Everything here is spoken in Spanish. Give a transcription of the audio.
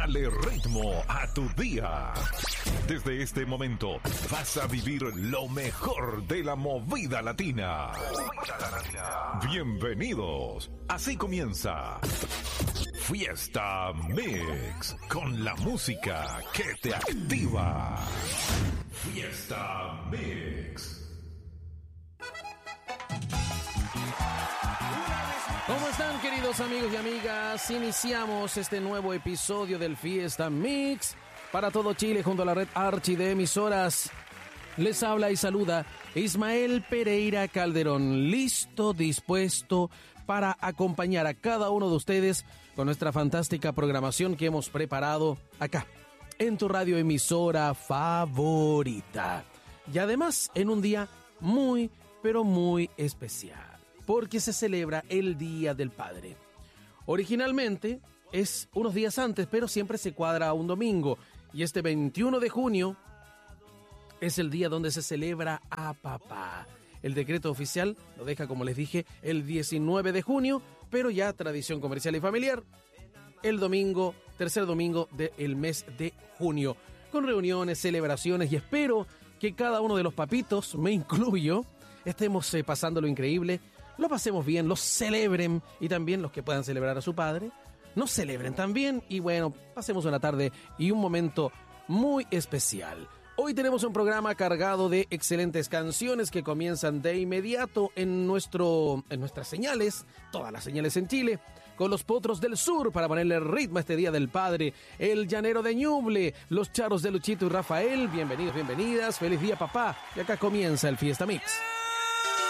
Dale ritmo a tu día. Desde este momento vas a vivir lo mejor de la movida latina. Bienvenidos. Así comienza Fiesta Mix, con la música que te activa. Fiesta Mix. ¿Cómo están, queridos amigos y amigas? Iniciamos este nuevo episodio del Fiesta Mix para todo Chile junto a la red Archi de emisoras. Les habla y saluda Ismael Pereira Calderón, listo, dispuesto para acompañar a cada uno de ustedes con nuestra fantástica programación que hemos preparado acá, en tu radio emisora favorita. Y además en un día muy, pero muy especial, porque se celebra el Día del Padre. Originalmente es unos días antes, pero siempre se cuadra a un domingo. Y este 21 de junio es el día donde se celebra a papá. El decreto oficial lo deja, como les dije, el 19 de junio, pero ya tradición comercial y familiar, el domingo, tercer domingo del mes de junio, con reuniones, celebraciones, y espero que cada uno de los papitos, me incluyo, estemos pasándolo increíble, lo pasemos bien, lo celebren, y también los que puedan celebrar a su padre, nos celebren también, y bueno, pasemos una tarde y un momento muy especial. Hoy tenemos un programa cargado de excelentes canciones que comienzan de inmediato en nuestras señales, todas las señales en Chile, con los Potros del Sur para ponerle ritmo a este Día del Padre, el Llanero de Ñuble, los Charros de Luchito y Rafael, bienvenidos, bienvenidas, feliz día papá, y acá comienza el Fiesta Mix.